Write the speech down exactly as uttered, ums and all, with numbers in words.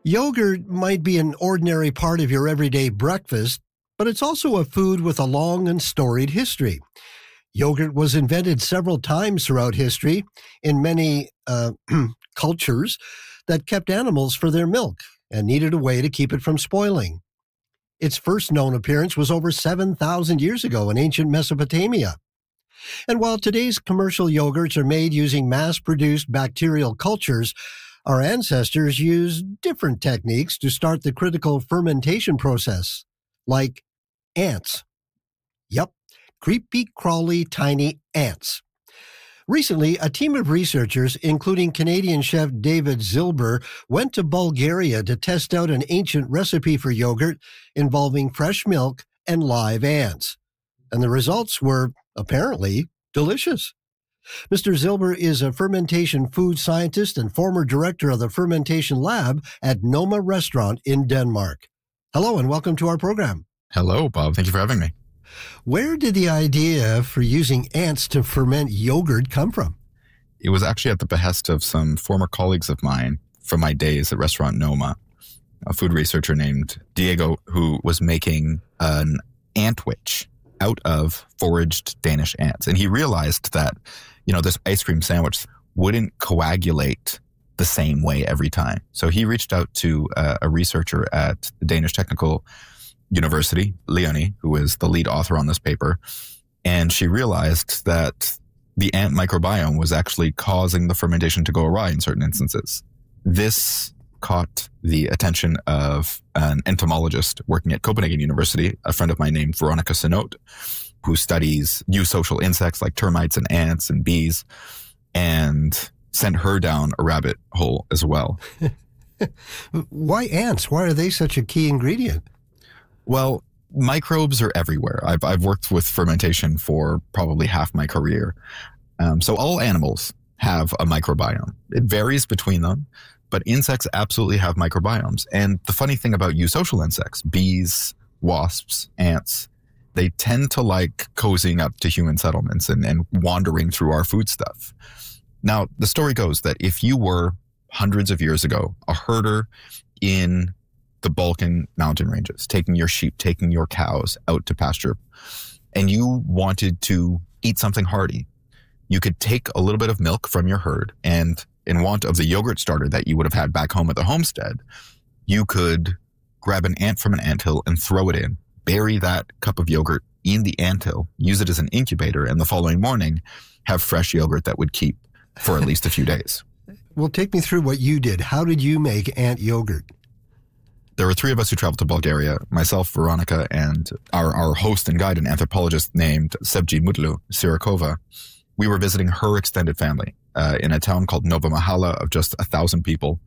Yogurt might be an ordinary part of your everyday breakfast, but it's also a food with a long and storied history. Yogurt was invented several times throughout history in many uh, cultures that kept animals for their milk and needed a way to keep it from spoiling. Its first known appearance was over seven thousand years ago in ancient Mesopotamia. And while today's commercial yogurts are made using mass-produced bacterial cultures, our ancestors used different techniques to start the critical fermentation process, like ants. Yep, creepy, crawly, tiny ants. Recently, a team of researchers, including Canadian chef David Zilber, went to Bulgaria to test out an ancient recipe for yogurt involving fresh milk and live ants. And the results were, apparently, delicious. Mister Zilber is a fermentation food scientist and former director of the fermentation lab at Noma Restaurant in Denmark. Hello and welcome to our program. Hello, Bob. Thank you for having me. Where did the idea for using ants to ferment yogurt come from? It was actually at the behest of some former colleagues of mine from my days at Restaurant Noma, a food researcher named Diego, who was making an antwich out of foraged Danish ants. And he realized that, you know, this ice cream sandwich wouldn't coagulate the same way every time. So he reached out to uh, a researcher at the Danish Technical University, Leonie, who is the lead author on this paper, and she realized that the ant microbiome was actually causing the fermentation to go awry in certain instances. This caught the attention of an entomologist working at Copenhagen University, a friend of mine named Veronica Sinot, who studies eusocial insects like termites and ants and bees, and sent her down a rabbit hole as well. Why ants? Why are they such a key ingredient? Well, microbes are everywhere. I've I've worked with fermentation for probably half my career. Um, so all animals have a microbiome. It varies between them, but insects absolutely have microbiomes. And the funny thing about eusocial insects, bees, wasps, ants, they tend to like cozying up to human settlements and, and wandering through our food stuff. Now, the story goes that if you were hundreds of years ago, a herder in the Balkan mountain ranges, taking your sheep, taking your cows out to pasture, and you wanted to eat something hearty, you could take a little bit of milk from your herd, and in want of the yogurt starter that you would have had back home at the homestead, you could grab an ant from an anthill and throw it in, bury that cup of yogurt in the anthill, use it as an incubator, and the following morning have fresh yogurt that would keep for at least a few days. Well, take me through what you did. How did you make ant yogurt? There were three of us who traveled to Bulgaria, myself, Veronica, and our, our host and guide, an anthropologist named Sevgi Mutlu Sirakova. We were visiting her extended family uh, in a town called Nova Mahala of just a thousand people.